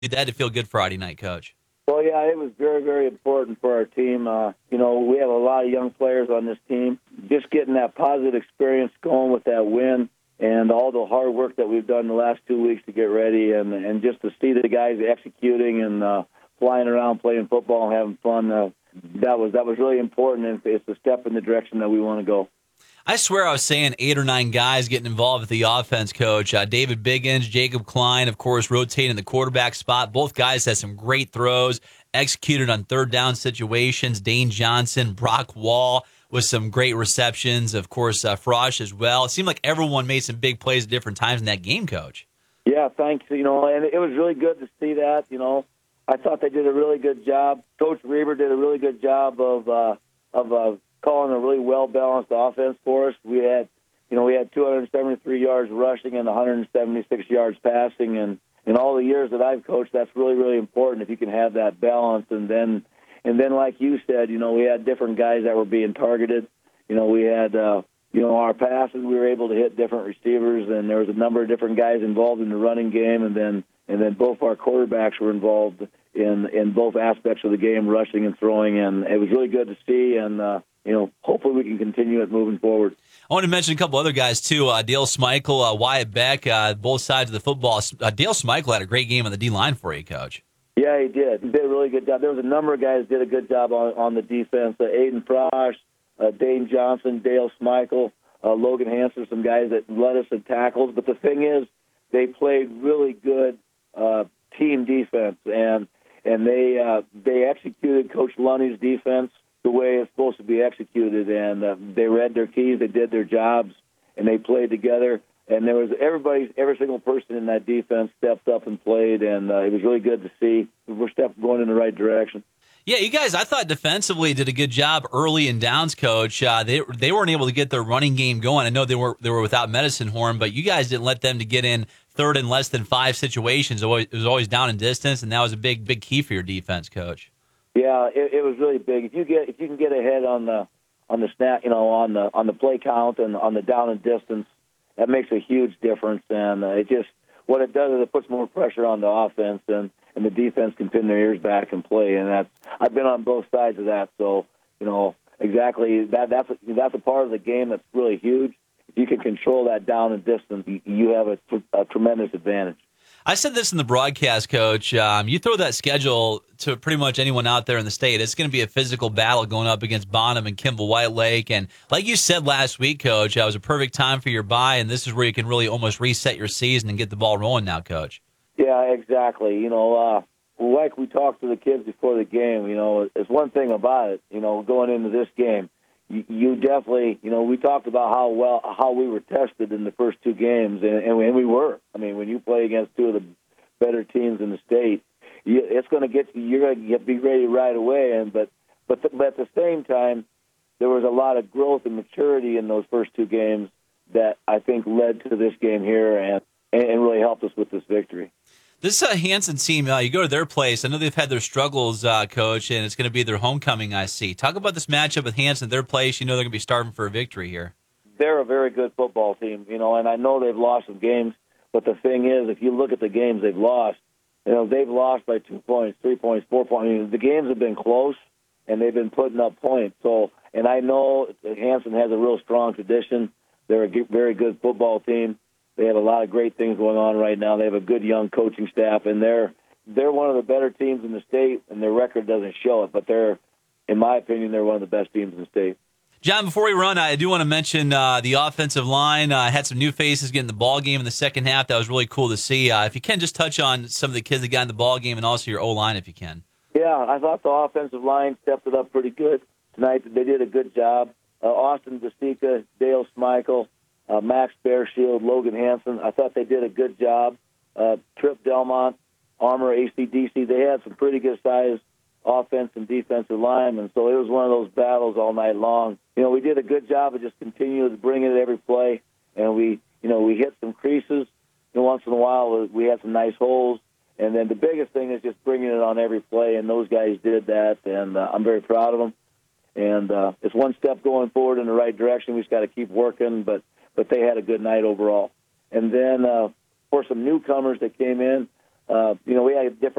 That had to feel good Friday night, Coach. Well, yeah, it was very, very important for our team. We have a lot of young players on this team. Just getting that positive experience going with that win and all the hard work that we've done the last 2 weeks to get ready and just to see the guys executing and flying around playing football and having fun, that was really important, and it's a step in the direction that we want to go. I swear I was saying 8 or 9 guys getting involved with the offense, Coach. David Biggins, Jacob Klein, of course, rotating the quarterback spot. Both guys had some great throws, executed on third down situations. Dane Johnson, Brock Wall with some great receptions. Of course, Frosch as well. It seemed like everyone made some big plays at different times in that game, Coach. Yeah, thanks. And it was really good to see that. I thought they did a really good job. Coach Reber did a really good job of calling a really well-balanced offense for us. We had 273 yards rushing and 176 yards passing, and in all the years that I've coached, that's really, really important if you can have that balance. And then, like you said, we had different guys that were being targeted. We had, our passes, we were able to hit different receivers, and there was a number of different guys involved in the running game, and then both our quarterbacks were involved in both aspects of the game, rushing and throwing, and it was really good to see, and hopefully we can continue it moving forward. I want to mention a couple other guys, too. Dale Smeichel, Wyatt Beck, both sides of the football. Dale Smeichel had a great game on the D-line for you, Coach. Yeah, he did. He did a really good job. There was a number of guys that did a good job on the defense. Aiden Frosch, Dane Johnson, Dale Smeichel, Logan Hansen, some guys that led us in tackles. But the thing is, they played really good team defense, and they executed Coach Lunny's defense the way it's supposed to be executed, and they read their keys, they did their jobs, and they played together. And there was every single person in that defense stepped up and played, and it was really good to see. We're going in the right direction. Yeah, you guys, I thought defensively did a good job early in downs, Coach. They weren't able to get their running game going. I know they were without Medicine Horn, but you guys didn't let them to get in third and less than 5 situations. It was always down in distance, and that was a big key for your defense, Coach. Yeah, it was really big. If you can get ahead on the snap, on the play count and on the down and distance, that makes a huge difference. And what it does is it puts more pressure on the offense, and the defense can pin their ears back and play. And I've been on both sides of that, so exactly that's a part of the game that's really huge. If you can control that down and distance, you have a tremendous advantage. I said this in the broadcast, Coach. You throw that schedule to pretty much anyone out there in the state, it's going to be a physical battle going up against Bonham and Kimball White Lake. And like you said last week, Coach, it was a perfect time for your bye, and this is where you can really almost reset your season and get the ball rolling now, Coach. Yeah, exactly. Like we talked to the kids before the game, it's one thing about it, going into this game. You definitely, we talked about how we were tested in the first 2 games, and we were. I mean, when you play against 2 of the better teams in the state, it's going to get you. You're going to be ready right away. But at the same time, there was a lot of growth and maturity in those first 2 games that I think led to this game here and really helped us with this victory. This Hanson team, you go to their place. I know they've had their struggles, Coach, and it's going to be their homecoming, I see. Talk about this matchup with Hanson, their place. You know they're going to be starving for a victory here. They're a very good football team, and I know they've lost some games, but the thing is, if you look at the games they've lost, they've lost by 2 points, 3 points, 4 points. I mean, the games have been close, and they've been putting up points. So, and I know Hanson has a real strong tradition. They're a very good football team. They have a lot of great things going on right now. They have a good young coaching staff, and they're one of the better teams in the state, and their record doesn't show it. But in my opinion, they're one of the best teams in the state. John, before we run, I do want to mention the offensive line. Had some new faces getting the ball game in the second half. That was really cool to see. If you can, just touch on some of the kids that got in the ball game and also your O-line if you can. Yeah, I thought the offensive line stepped it up pretty good tonight. They did a good job. Austin Vasika, Dale Smeichel, Max Bearshield, Logan Hansen. I thought they did a good job. Trip Delmont, Armor, ACDC, they had some pretty good size offense and defensive linemen. So it was one of those battles all night long. We did a good job of just continuing to bring it every play, and we hit some creases. Once in a while, we had some nice holes. And then the biggest thing is just bringing it on every play, and those guys did that, and I'm very proud of them. And it's one step going forward in the right direction. We just got to keep working, but they had a good night overall. And then for some newcomers that came in, we had different